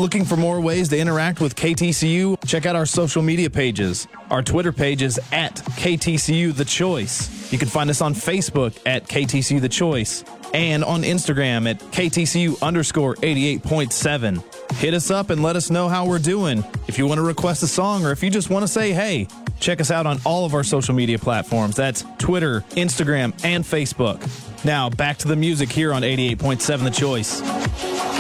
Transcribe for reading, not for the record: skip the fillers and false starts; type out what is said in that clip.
Looking for more ways to interact with KTCU? Check out our social media pages. Our Twitter page is at KTCU The Choice. You can find us on Facebook at KTCU The Choice and on Instagram at KTCU_88.7. Hit us up and let us know how we're doing. If you want to request a song or if you just want to say hey, check us out on all of our social media platforms. That's Twitter, Instagram, and Facebook. Now, back to the music here on 88.7 The Choice.